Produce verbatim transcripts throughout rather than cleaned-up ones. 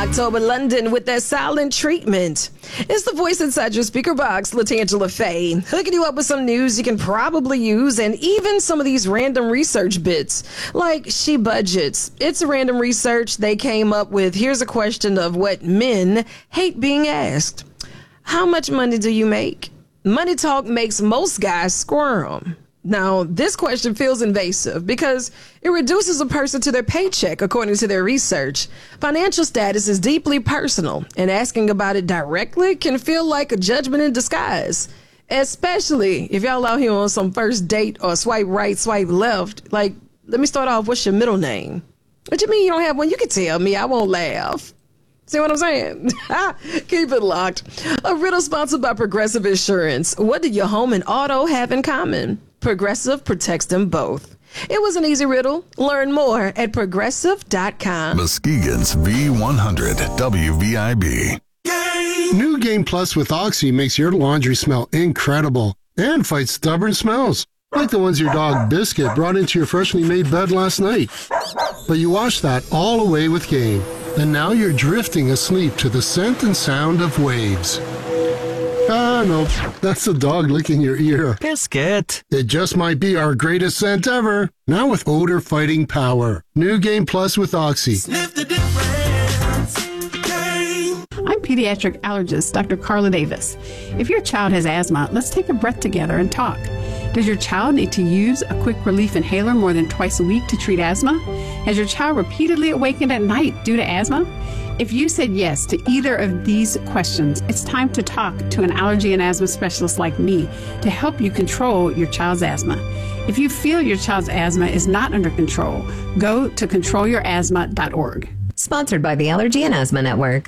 October London with their silent treatment. It's the voice inside your speaker box, LaTangela Faye, hooking you up with some news you can probably use and even some of these random research bits, like She Budgets. It's a random research they came up with. Here's a question of what men hate being asked. How much money do you make? Money talk makes most guys squirm. Now, this question feels invasive because it reduces a person to their paycheck, according to their research. Financial status is deeply personal, and asking about it directly can feel like a judgment in disguise, especially if y'all out here on some first date or swipe right, swipe left. Like, let me start off, what's your middle name? What you mean you don't have one? You can tell me, I won't laugh. See what I'm saying? Keep it locked. A riddle sponsored by Progressive Insurance. What do your home and auto have in common? Progressive protects them both. It was an easy riddle. Learn more at progressive dot com. Muskegon's V one hundred W V I B. New Game Plus with Oxy makes your laundry smell incredible and fights stubborn smells, like the ones your dog Biscuit brought into your freshly made bed last night. But you washed that all away with Game, and now you're drifting asleep to the scent and sound of waves. Ah, no, that's the dog licking your ear. Biscuit. It just might be our greatest scent ever. Now with odor-fighting power. New Game Plus with Oxy. Sniff the difference. Game. I'm pediatric allergist Doctor Carla Davis. If your child has asthma, let's take a breath together and talk. Does your child need to use a quick relief inhaler more than twice a week to treat asthma? Has your child repeatedly awakened at night due to asthma? If you said yes to either of these questions, it's time to talk to an allergy and asthma specialist like me to help you control your child's asthma. If you feel your child's asthma is not under control, go to control your asthma dot org. Sponsored by the Allergy and Asthma Network.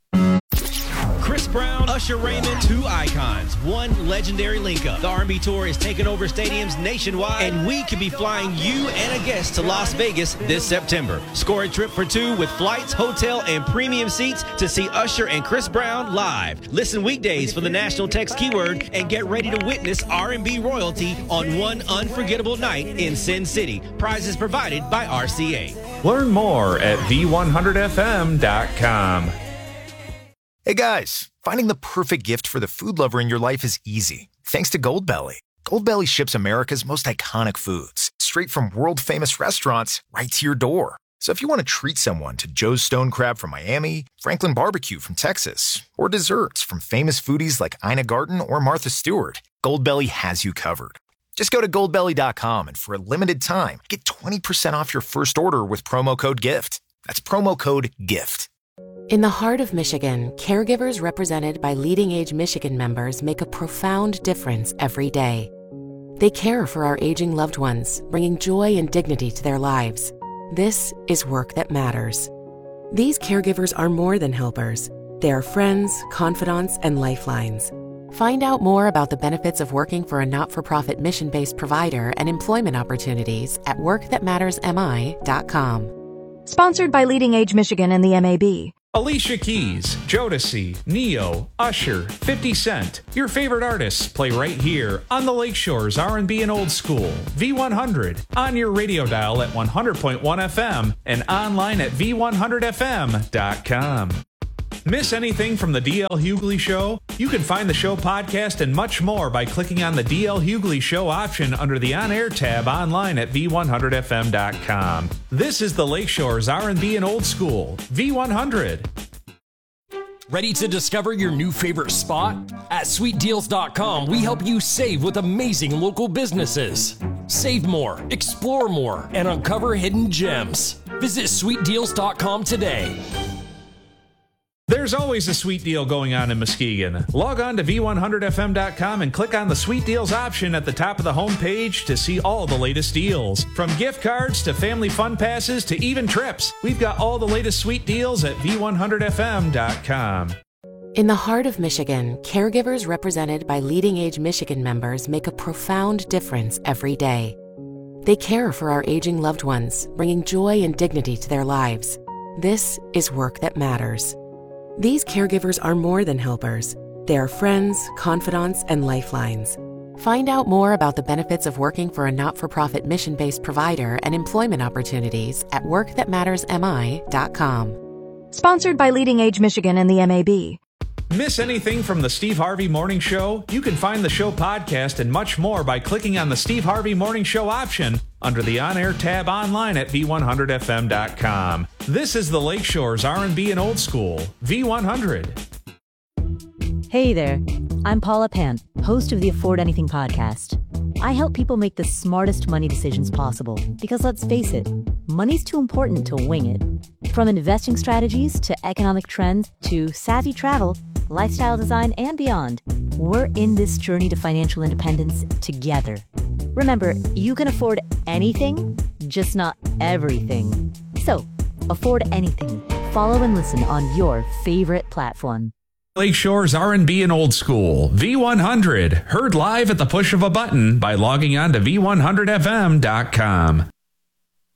Chris Brown, Usher Raymond, two icons, one legendary link-up. The R and B Tour is taking over stadiums nationwide, and we could be flying you and a guest to Las Vegas this September. Score a trip for two with flights, hotel, and premium seats to see Usher and Chris Brown live. Listen weekdays for the national text keyword and get ready to witness R and B royalty on one unforgettable night in Sin City. Prizes provided by R C A. Learn more at V one hundred F M dot com. Hey guys, finding the perfect gift for the food lover in your life is easy. Thanks to Goldbelly. Goldbelly ships America's most iconic foods straight from world-famous restaurants right to your door. So if you want to treat someone to Joe's Stone Crab from Miami, Franklin Barbecue from Texas, or desserts from famous foodies like Ina Garten or Martha Stewart, Goldbelly has you covered. Just go to goldbelly dot com and for a limited time, get twenty percent off your first order with promo code GIFT. That's promo code GIFT. In the heart of Michigan, caregivers represented by Leading Age Michigan members make a profound difference every day. They care for our aging loved ones, bringing joy and dignity to their lives. This is work that matters. These caregivers are more than helpers. They are friends, confidants, and lifelines. Find out more about the benefits of working for a not-for-profit mission-based provider and employment opportunities at work that matters M I dot com. Sponsored by Leading Age Michigan and the M A B. Alicia Keys, Jodeci, Neo, Usher, fifty Cent. Your favorite artists play right here on the Lakeshore's R and B and Old School. V one hundred, on your radio dial at one hundred point one F M and online at V one hundred F M dot com. Miss anything from the D L Hughley Show? You can find the show podcast and much more by clicking on the D L Hughley Show option under the On-Air tab online at V one hundred F M dot com. This is the Lakeshore's R and B and Old School, V one hundred. Ready to discover your new favorite spot? At sweet deals dot com, we help you save with amazing local businesses. Save more, explore more, and uncover hidden gems. Visit sweet deals dot com today. There's always a sweet deal going on in Muskegon. Log on to V one hundred F M dot com and click on the Sweet Deals option at the top of the homepage to see all the latest deals. From gift cards to family fun passes to even trips, we've got all the latest sweet deals at V one hundred F M dot com. In the heart of Michigan, caregivers represented by Leading Age Michigan members make a profound difference every day. They care for our aging loved ones, bringing joy and dignity to their lives. This is work that matters. These caregivers are more than helpers. They are friends, confidants, and lifelines. Find out more about the benefits of working for a not-for-profit mission-based provider and employment opportunities at work that matters M I dot com. Sponsored by Leading Age Michigan and the M A B. Miss anything from the Steve Harvey Morning Show? You can find the show podcast and much more by clicking on the Steve Harvey Morning Show option under the on-air tab online at V one hundred F M dot com. This is the Lakeshore's R and B and Old School, V one hundred. Hey there, I'm Paula Pant, host of the Afford Anything podcast. I help people make the smartest money decisions possible because, let's face it, money's too important to wing it. From investing strategies to economic trends to savvy travel, lifestyle design, and beyond, we're in this journey to financial independence together. Remember, you can afford anything, just not everything. So, afford anything. Follow and listen on your favorite platform. Lakeshore's R and B and Old School, V one hundred, heard live at the push of a button by logging on to V one hundred F M dot com.